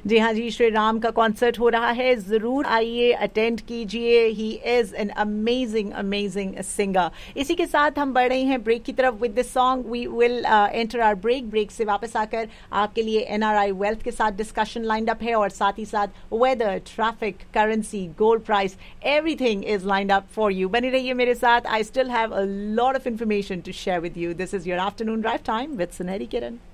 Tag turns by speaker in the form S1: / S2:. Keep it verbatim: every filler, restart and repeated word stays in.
S1: जी हाँ जी, श्री राम का कॉन्सर्ट हो रहा है, जरूर आइए, अटेंड कीजिए. He is an amazing amazing singer. इसी के साथ हम बढ़ रहे हैं ब्रेक की तरफ with this song. We will enter our break. Break से वापस आकर आपके लिए एनआरआई वेल्थ के साथ डिस्कशन लाइंड अप है और साथ ही साथ weather, traffic, currency, gold price, everything is lined up for you. बने रहिए मेरे साथ. I still have a lot of information to share with you. This is your afternoon drive time with सुनहरी किरण.